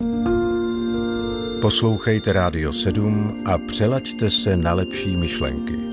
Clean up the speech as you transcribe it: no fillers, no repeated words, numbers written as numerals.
Poslouchejte Rádio 7 a přelaďte se na lepší myšlenky.